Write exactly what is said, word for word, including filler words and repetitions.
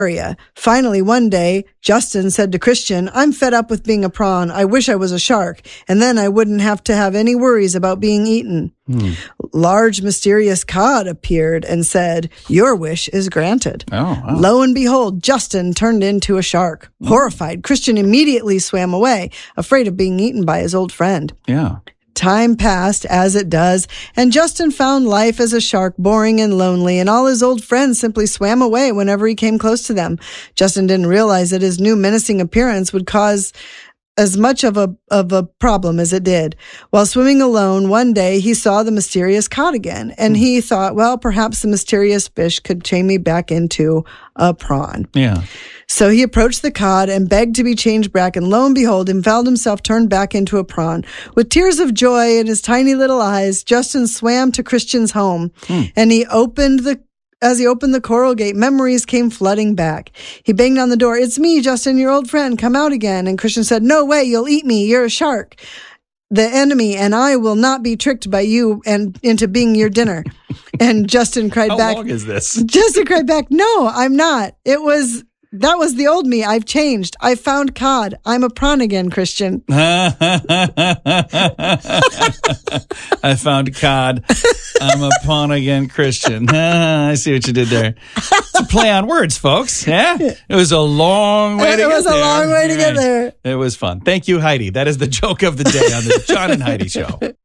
area. Finally, one day, Justin said to Christian, I'm fed up with being a prawn. I wish I was a shark, and then I wouldn't have to have any worries about being eaten. Hmm. Large, mysterious cod appeared and said, your wish is granted. Oh, wow. Lo and behold, Justin turned into a shark. Hmm. Horrified, Christian immediately swam away, afraid of being eaten by his old friend. Yeah. Time passed, as it does, and Justin found life as a shark boring and lonely, and all his old friends simply swam away whenever he came close to them. Justin didn't realize that his new menacing appearance would cause as much of a of a problem as it did. While swimming alone, one day he saw the mysterious cod again, and he thought, well, perhaps the mysterious fish could change me back into a prawn. Yeah. So he approached the cod and begged to be changed back, and lo and behold, he found himself turned back into a prawn. With tears of joy in his tiny little eyes, Justin swam to Christian's home, hmm. and he opened the As he opened the coral gate, memories came flooding back. He banged on the door. It's me, Justin, your old friend. Come out again. And Christian said, no way, you'll eat me. You're a shark, the enemy, and I will not be tricked by you and into being your dinner. And Justin cried How back. How long is this? Justin cried back, no, I'm not. It was... That was the old me. I've changed. I found cod. I'm a prawn again, Christian. I found cod. I'm a prawn again, Christian. I see what you did there. It's a play on words, folks. Yeah, it was a long way to get there. It was a long way to get there. It was fun. Thank you, Heidi. That is the joke of the day on the John and Heidi Show.